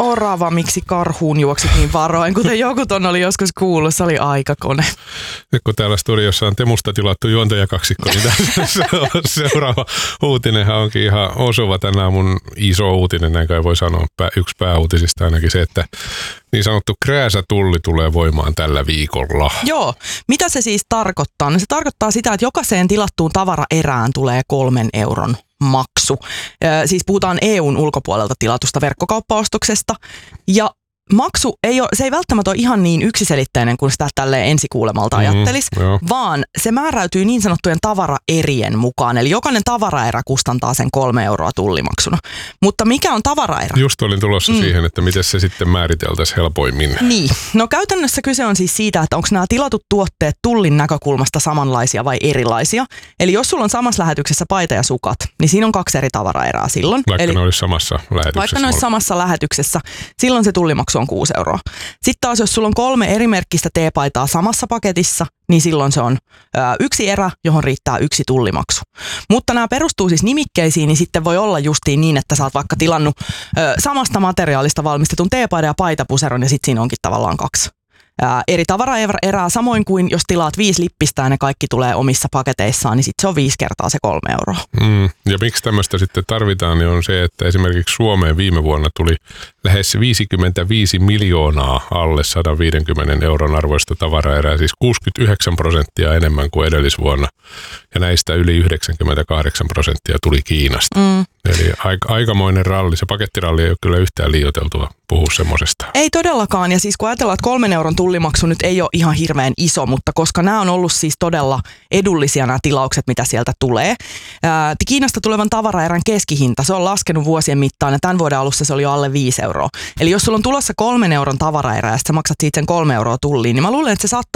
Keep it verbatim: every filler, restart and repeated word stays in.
orava, miksi karhuun juoksit niin varoin, kuten joku ton oli joskus kuullut, se oli aikakone. Nyt kun täällä studiossa on Temusta tilattu juontajakaksikko, niin tässä seuraava uutinenhan onkin ihan osuva tänään mun iso uutinen, näin kai voi sanoa, yksi pääuutisista ainakin se, että niin sanottu krääsätulli tulee voimaan tällä viikolla. Joo, mitä se siis tarkoittaa? No se tarkoittaa sitä, että jokaiseen tilattuun tavaraerään tulee kolmen euron maksu. Ö, siis puhutaan E U:n ulkopuolelta tilatusta verkkokauppaostoksesta. Ja maksu ei ole, se ei välttämättä ole ihan niin yksiselitteinen kuin sitä tälleen ensikuulemalta ajattelisi, mm, vaan se määräytyy niin sanottujen tavaraerien mukaan. Eli jokainen tavaraerä kustantaa sen kolme euroa tullimaksuna. Mutta mikä on tavaraerä? Just olin tulossa mm. siihen, että miten se sitten määriteltäisiin helpoimmin. Niin. No käytännössä kyse on siis siitä, että onko nämä tilatut tuotteet tullin näkökulmasta samanlaisia vai erilaisia. Eli jos sulla on samassa lähetyksessä paita ja sukat, niin siinä on kaksi eri tavaraerää silloin. Vaikka Eli, ne olisi samassa lähetyksessä. Vaikka ne olisi samassa lähetyksessä, silloin se tullimaksu on kuusi euroa. Sitten taas, jos sulla on kolme eri merkkistä teepaitaa samassa paketissa, niin silloin se on ö, yksi erä, johon riittää yksi tullimaksu. Mutta nämä perustuu siis nimikkeisiin, niin sitten voi olla justiin niin, että sä oot vaikka tilannut ö, samasta materiaalista valmistetun teepaidan ja paitapuseron, ja sitten siinä onkin tavallaan kaksi Ää, eri tavaraerää, samoin kuin jos tilaat viisi lippistä ja ne kaikki tulee omissa paketeissaan, niin sitten se on viisi kertaa se kolme euroa. Mm, ja miksi tämmöistä sitten tarvitaan, niin on se, että esimerkiksi Suomeen viime vuonna tuli lähes viisikymmentäviisi miljoonaa alle sata viisikymmentä euron arvoista tavaraerää, siis kuusikymmentäyhdeksän prosenttia enemmän kuin edellisvuonna. Ja näistä yli yhdeksänkymmentäkahdeksan prosenttia tuli Kiinasta. Mm. Eli aika, aikamoinen ralli. Se pakettiralli ei ole kyllä yhtään liioiteltua puhua semmoisesta. Ei todellakaan. Ja siis kun ajatellaan, että kolmen euron tullimaksu nyt ei ole ihan hirveän iso, mutta koska nämä on ollut siis todella edullisia nämä tilaukset, mitä sieltä tulee. Ää, Kiinasta tulevan tavaraerän keskihinta, se on laskenut vuosien mittaan ja tämän vuoden alussa se oli jo alle viisi euroa. Eli jos sulla on tulossa kolmen euron tavaraerä ja sä maksat siitä sen kolme euroa tulliin, niin mä luulen, että se saattaa